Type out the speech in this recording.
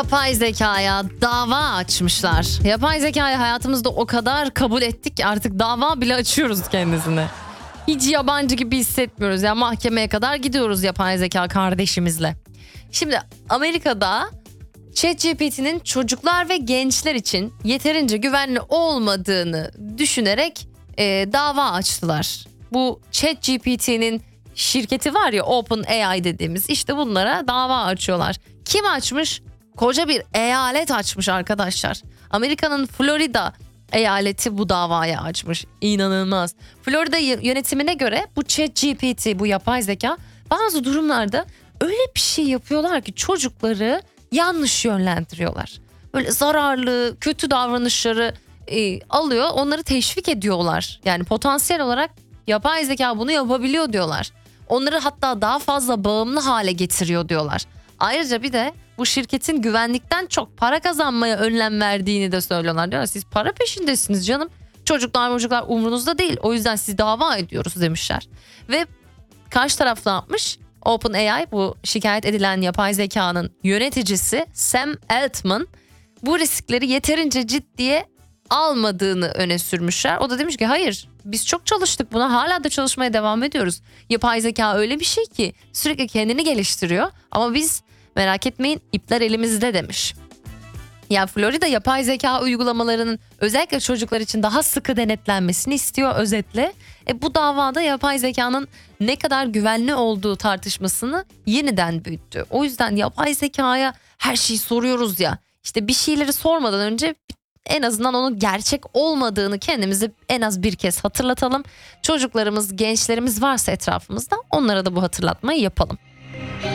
Yapay zekaya dava açmışlar. Yapay zekayı hayatımızda o kadar kabul ettik ki artık dava bile açıyoruz kendisine. Hiç yabancı gibi hissetmiyoruz. Yani mahkemeye kadar gidiyoruz yapay zeka kardeşimizle. Şimdi Amerika'da ChatGPT'nin çocuklar ve gençler için yeterince güvenli olmadığını düşünerek dava açtılar. Bu ChatGPT'nin şirketi var ya, OpenAI dediğimiz, işte bunlara dava açıyorlar. Kim açmış? Koca bir eyalet açmış arkadaşlar. Amerika'nın Florida eyaleti bu davayı açmış. İnanılmaz. Florida yönetimine göre bu ChatGPT, bu yapay zeka bazı durumlarda öyle bir şey yapıyorlar ki çocukları yanlış yönlendiriyorlar. Böyle zararlı, kötü davranışları alıyor, onları teşvik ediyorlar. Yani potansiyel olarak yapay zeka bunu yapabiliyor diyorlar. Onları hatta daha fazla bağımlı hale getiriyor diyorlar. Ayrıca bir de bu şirketin güvenlikten çok para kazanmaya önlem verdiğini de söylüyorlar. Diyorlar siz para peşindesiniz canım. Çocuklar umrunuzda değil. O yüzden sizi dava ediyoruz demişler. Ve karşı taraf ne yapmış? OpenAI, bu şikayet edilen yapay zekanın yöneticisi Sam Altman, bu riskleri yeterince ciddiye almadığını öne sürmüşler. O da demiş ki hayır, biz çok çalıştık buna, hala da çalışmaya devam ediyoruz. Yapay zeka öyle bir şey ki sürekli kendini geliştiriyor ama biz merak etmeyin, ipler elimizde demiş. Yani Florida yapay zeka uygulamalarının özellikle çocuklar için daha sıkı denetlenmesini istiyor özetle. Bu davada yapay zekanın ne kadar güvenli olduğu tartışmasını yeniden büyüttü. O yüzden yapay zekaya her şeyi soruyoruz ya. İşte bir şeyleri sormadan önce en azından onun gerçek olmadığını kendimize en az bir kez hatırlatalım. Çocuklarımız, gençlerimiz varsa etrafımızda onlara da bu hatırlatmayı yapalım.